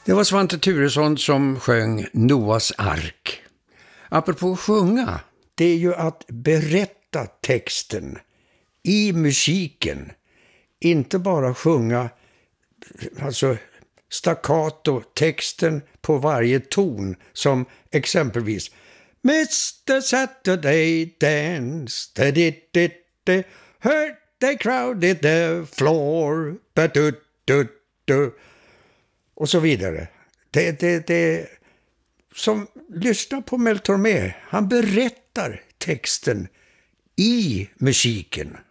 Det var Svante Thuresson som sjöng Noas ark. Apropå sjunga, det är ju att berätta texten i musiken. Inte bara sjunga, alltså staccato, texten på varje ton, som exempelvis Mr. Saturday Dance, da-di-di-di, heard they crowded the floor, ba-du-du-du, och så vidare. Det som lyssnar på Mel Tormé, han berättar texten i musiken.